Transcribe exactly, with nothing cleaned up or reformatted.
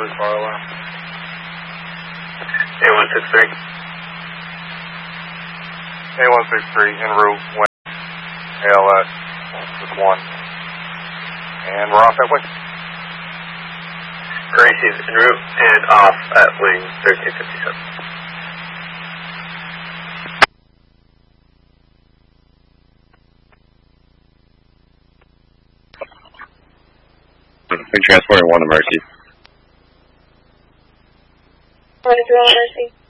three fire alarm. A one six three. A one six three, en route, west, A L S, with one. And we're off that way. Received en route and off at wing thirteen fifty-seven. We're transporting one to Mercy. One to Mercy.